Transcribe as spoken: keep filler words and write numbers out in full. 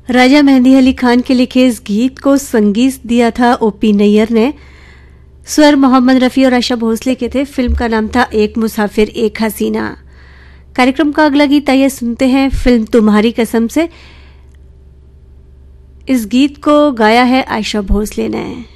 राजा मेहंदी अली खान के लिखे इस गीत को संगीत दिया था ओपी नैयर ने। स्वर मोहम्मद रफ़ी और आशा भोसले के थे। फिल्म का नाम था एक मुसाफिर एक हसीना। कार्यक्रम का अगला गीत आइए सुनते हैं फिल्म तुम्हारी कसम से। इस गीत को गाया है आशा भोसले ने।